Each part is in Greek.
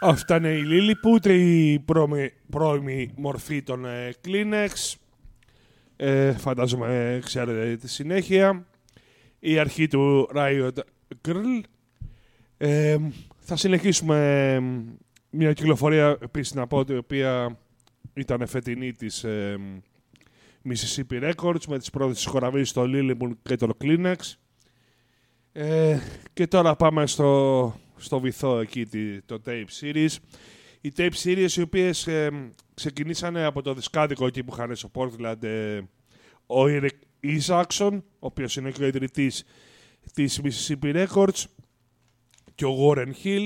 Αυτά είναι η Lilliput, η πρώιμη μορφή των Kleenex. Φαντάζομαι ξέρετε τη συνέχεια. Η αρχή του Riot Grrrl. Θα συνεχίσουμε μια κυκλοφορία επίσης να πω, η οποία ήταν φετινή της Mississippi Records με τις πρώτες συγχωραβίες στο Lilliput και το Kleenex. Και τώρα πάμε στο βυθό εκεί το Tape Series. Οι Tape Series οι οποίες ξεκινήσανε από το δισκάδικο εκεί που είχαν στο Portland ο Eric Isaacson, ο οποίος είναι και ο ιδρυτής της Mississippi Records, και ο Warren Hill.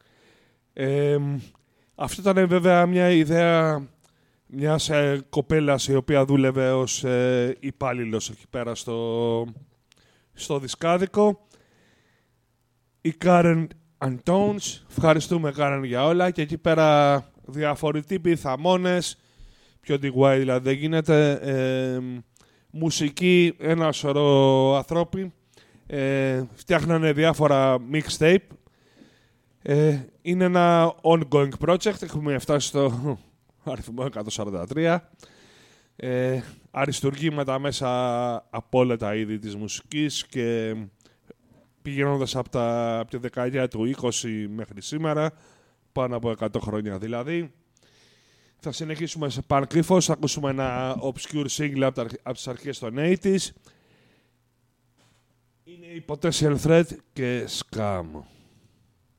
Αυτό ήταν βέβαια μια ιδέα μιας κοπέλας η οποία δούλευε ως υπάλληλος εκεί πέρα στο δισκάδικο. Η Karen Antones, ευχαριστούμε Karen για όλα, και εκεί πέρα διάφοροι τύποι, θαμώνες, πιο DIY δηλαδή δεν γίνεται, μουσική, ένα σωρό ανθρώποι, φτιάχνανε διάφορα mixtape. Είναι ένα ongoing project, έχουμε φτάσει στο αριθμό 143. Αριστουργήματα μέσα από όλα τα είδη της μουσικής και πηγαίνοντας από τη δεκαετία του 20 μέχρι σήμερα, πάνω από 100 χρόνια δηλαδή. Θα συνεχίσουμε σε Πανκρίφος, θα ακούσουμε ένα obscure single από τις αρχές των 80s. Είναι η Potential Threat και Scam.